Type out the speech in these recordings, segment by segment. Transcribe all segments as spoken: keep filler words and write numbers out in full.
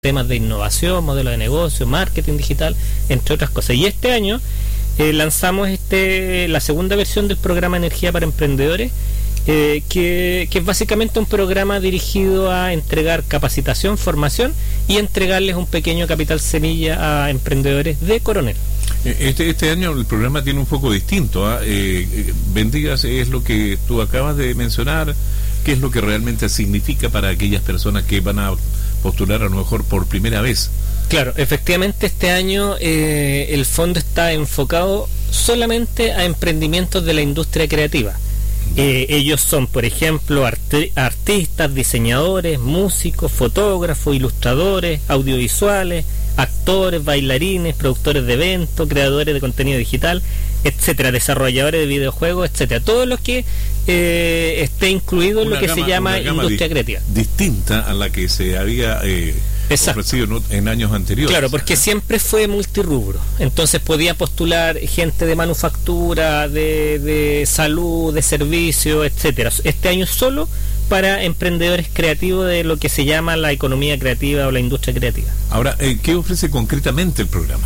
temas de innovación, modelo de negocio, marketing digital, entre otras cosas. Y este año eh, lanzamos este la segunda versión del programa Energía para Emprendedores, eh, que, que es básicamente un programa dirigido a entregar capacitación, formación y entregarles un pequeño capital semilla a emprendedores de Coronel. Este, este año el programa tiene un foco distinto, ¿eh? Eh, Bendigas es lo que tú acabas de mencionar, qué es lo que realmente significa para aquellas personas que van a postular a lo mejor por primera vez. Claro, efectivamente este año eh, el fondo está enfocado solamente a emprendimientos de la industria creativa. Eh, ellos son, por ejemplo, arti- artistas, diseñadores, músicos, fotógrafos, ilustradores, audiovisuales, actores, bailarines, productores de eventos, creadores de contenido digital, etcétera, desarrolladores de videojuegos, etcétera. Todo lo que eh, esté incluido en lo que gama, se llama industria di- creativa. Distinta a la que se había eh, ofrecido en, en años anteriores. Claro, porque siempre fue multirrubro. Entonces podía postular gente de manufactura, de, de salud, de servicio, etcétera. Este año solo para emprendedores creativos de lo que se llama la economía creativa o la industria creativa. Ahora, eh, ¿qué ofrece concretamente el programa?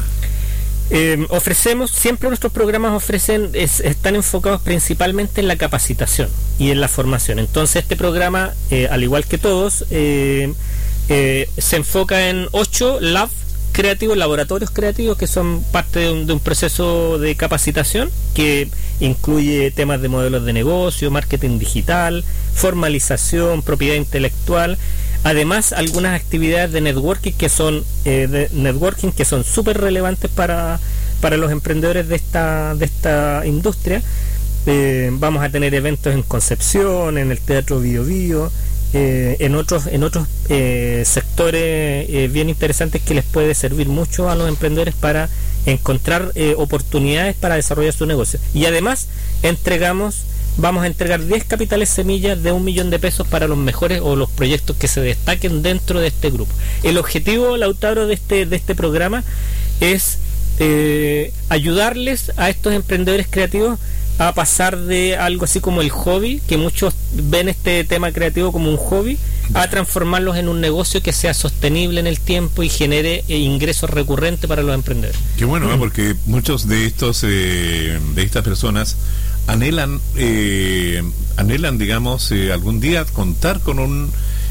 Eh, ofrecemos, siempre nuestros programas ofrecen, es, están enfocados principalmente en la capacitación y en la formación. Entonces este programa, eh, al igual que todos, eh, eh, se enfoca en ocho labs creativos, laboratorios creativos que son parte de un, de un proceso de capacitación que incluye temas de modelos de negocio, marketing digital, formalización, propiedad intelectual. Además, algunas actividades de networking que son eh, de networking que son súper relevantes para, para los emprendedores de esta de esta industria. Eh, vamos a tener eventos en Concepción, en el Teatro Bio Bio, eh, en otros en otros eh, sectores eh, bien interesantes que les puede servir mucho a los emprendedores para encontrar eh, oportunidades para desarrollar su negocio. Y además entregamos Vamos a entregar diez capitales semillas de un millón de pesos para los mejores o los proyectos que se destaquen dentro de este grupo. El objetivo, Lautaro, de este, de este programa es eh, ayudarles a estos emprendedores creativos a pasar de algo así como el hobby, que muchos ven este tema creativo como un hobby, a transformarlos en un negocio que sea sostenible en el tiempo y genere eh, ingresos recurrentes para los emprendedores. Qué bueno, ¿eh? Porque muchos de estos eh, de estas personas anhelan eh, anhelan digamos eh, algún día contar con un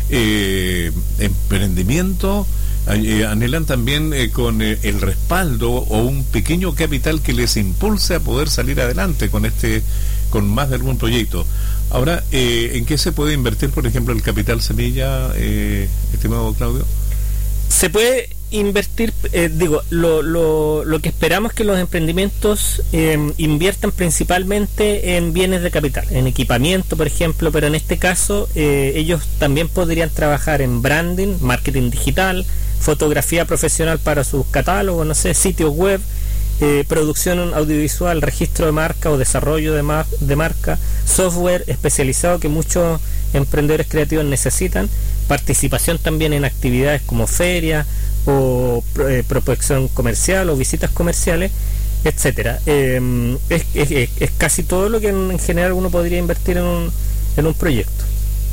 eh, emprendimiento, eh, anhelan también eh, con eh, el respaldo o un pequeño capital que les impulse a poder salir adelante con este con más de algún proyecto. Ahora, eh, ¿en qué se puede invertir, por ejemplo, el capital semilla, eh, estimado Claudio? Se puede invertir, eh, digo, lo, lo, lo que esperamos es que los emprendimientos eh, inviertan principalmente en bienes de capital, en equipamiento, por ejemplo, pero en este caso eh, ellos también podrían trabajar en branding, marketing digital, fotografía profesional para sus catálogos, no sé, sitios web, eh, producción audiovisual, registro de marca o desarrollo de, mar, de marca, software especializado que muchos emprendedores creativos necesitan, participación también en actividades como ferias o eh, prospección comercial o visitas comerciales, etcétera. Eh, es, es, es casi todo lo que en, en general uno podría invertir en un, en un proyecto.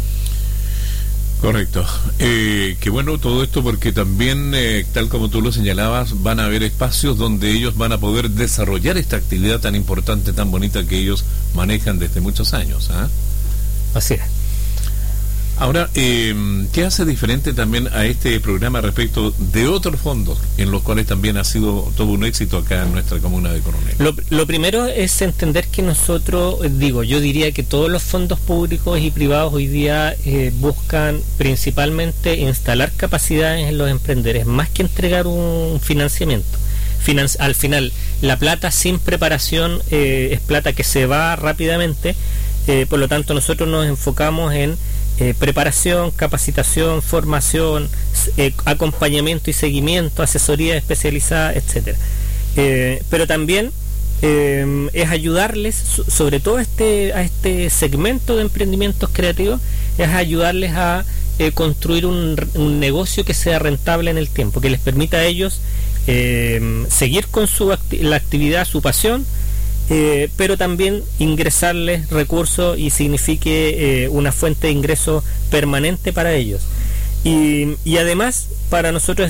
Correcto. Eh, qué bueno todo esto porque también, eh, tal como tú lo señalabas, van a haber espacios donde ellos van a poder desarrollar esta actividad tan importante, tan bonita que ellos manejan desde muchos años. ¿eh? Así es. Ahora, eh, ¿qué hace diferente también a este programa respecto de otros fondos en los cuales también ha sido todo un éxito acá en nuestra comuna de Coronel? Lo, lo primero es entender que nosotros, digo, yo diría que todos los fondos públicos y privados hoy día eh, buscan principalmente instalar capacidades en los emprendedores, más que entregar un financiamiento. Finan- al final, la plata sin preparación eh, es plata que se va rápidamente, eh, por lo tanto nosotros nos enfocamos en Eh, preparación, capacitación, formación, eh, acompañamiento y seguimiento, asesoría especializada, etcétera. Eh, pero también eh, es ayudarles, so, sobre todo a este, a este segmento de emprendimientos creativos, es ayudarles a eh, construir un, un negocio que sea rentable en el tiempo, que les permita a ellos eh, seguir con su acti- la actividad, su pasión, eh, pero también ingresarles recursos y signifique eh, una fuente de ingreso permanente para ellos. Y, y además para nosotros